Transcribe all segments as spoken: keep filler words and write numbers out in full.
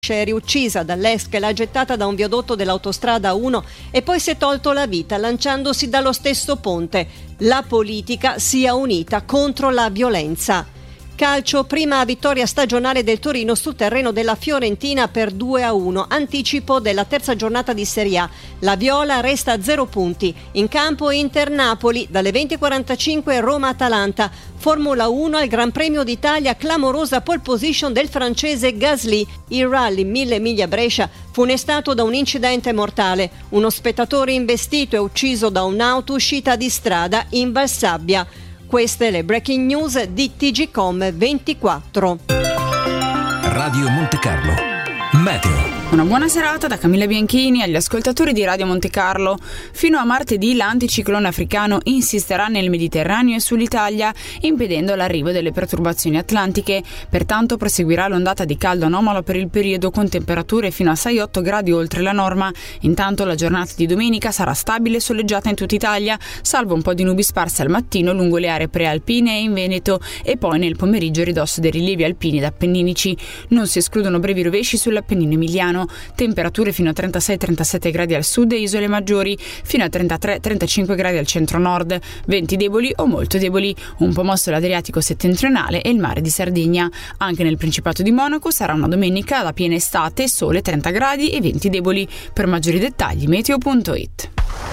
è riuccisa dall'ex che l'ha gettata da un viadotto dell'autostrada uno e poi si è tolto la vita lanciandosi dallo stesso ponte. La politica sia unita contro la violenza. Calcio, prima vittoria stagionale del Torino sul terreno della Fiorentina per due a uno, anticipo della terza giornata di Serie A. La Viola resta a zero punti. In campo Inter-Napoli, dalle venti e quarantacinque Roma-Atalanta. Formula uno al Gran Premio d'Italia, clamorosa pole position del francese Gasly. Il rally mille miglia Brescia funestato da un incidente mortale. Uno spettatore investito e ucciso da un'auto uscita di strada in Valsabbia. Queste le breaking news di T G Com ventiquattro. Radio Monte Carlo. Meteo. Una buona serata da Camilla Bianchini agli ascoltatori di Radio Monte Carlo. Fino a martedì l'anticiclone africano insisterà nel Mediterraneo e sull'Italia, impedendo l'arrivo delle perturbazioni atlantiche. Pertanto proseguirà l'ondata di caldo anomalo per il periodo, con temperature fino a sei otto gradi oltre la norma. Intanto la giornata di domenica sarà stabile e soleggiata in tutta Italia, salvo un po' di nubi sparse al mattino lungo le aree prealpine e in Veneto, e poi nel pomeriggio ridosso dei rilievi alpini ed appenninici. Non si escludono brevi rovesci sull'Appennino emiliano. Temperature fino a trentasei trentasette gradi al sud e isole maggiori, fino a trentatré trentacinque gradi al centro-nord, venti deboli o molto deboli, un po' mosso l'Adriatico settentrionale e il mare di Sardegna. Anche nel Principato di Monaco sarà una domenica da piena estate, sole trenta gradi e venti deboli. Per maggiori dettagli meteo punto it.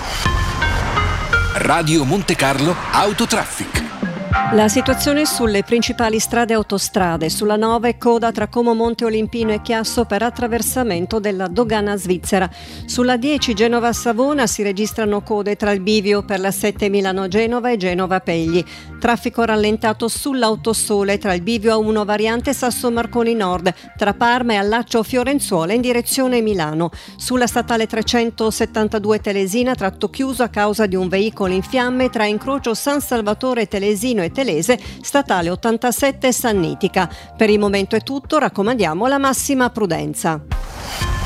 Radio Monte Carlo Autotraffic. La situazione sulle principali strade e autostrade. Sulla nove coda tra Como Monte Olimpino e Chiasso per attraversamento della dogana svizzera. Sulla dieci Genova-Savona si registrano code tra il bivio per la sette Milano-Genova e Genova-Pegli. Traffico rallentato sull'Autosole tra il bivio A uno variante Sasso Marconi Nord, tra Parma e Allaccio Fiorenzuola in direzione Milano. Sulla statale trecentosettantadue Telesina, tratto chiuso a causa di un veicolo in fiamme tra incrocio San Salvatore Telesino e Telese, statale ottantasette Sannitica. Per il momento è tutto, raccomandiamo la massima prudenza.